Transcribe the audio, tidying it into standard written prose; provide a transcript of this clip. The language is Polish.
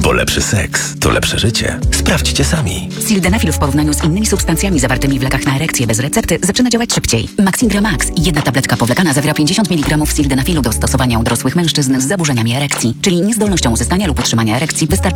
Bo lepszy seks to lepsze życie. Sprawdźcie sami. Sildenafil w porównaniu z innymi substancjami zawartymi w lekach na erekcję bez recepty zaczyna działać szybciej. Maxingra Max, jedna tabletka powlekana zawiera 50 mg sildenafilu do stosowania u dorosłych mężczyzn z zaburzeniami erekcji, czyli niezdolnością uzyskania lub utrzymania erekcji wystarczająco